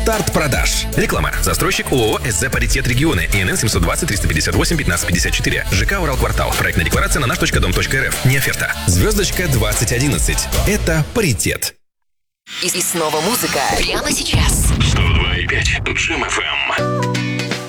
Старт продаж. Реклама. Застройщик ООО СЗ «Паритет Регионы». ИНН 720 358 15 54. ЖК «Уралквартал». Проектная декларация на наш.дом.рф. Не оферта. Звездочка 2011. Это «Паритет». И снова музыка прямо сейчас. 102,5 Джем FM.